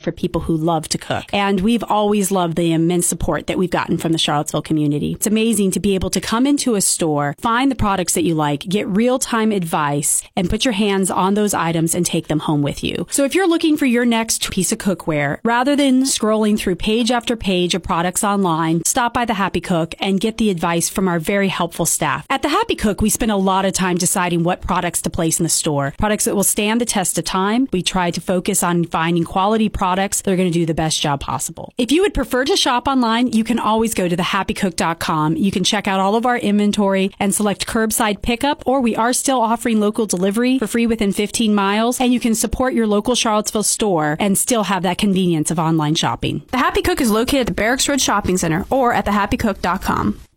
for people who love to cook. And we've always loved the immense support that we've gotten from the Charlottesville community. It's amazing to be able to come into a store, find the products that you like, get real-time advice, and put your hands on those items and take them home with you. So if you're looking for your next piece of cookware, rather than scrolling through page after page of products online, stop by The Happy Cook and get the advice from our very helpful staff. At The Happy Cook, we spend a lot of time deciding what products to place in the store, products that will stand the test of time. We try to focus on finding quality products that are going to do the best job possible. If you would prefer to shop online, you can always go to thehappycook.com. You can check out all of our inventory and select curbside pickup, or we are still offering local delivery for free within 15 miles, and you can support your local Charlottesville store and still have that convenience of online shopping. The Happy Cook is located at the Barracks Road Shopping Center or at thehappycook.com.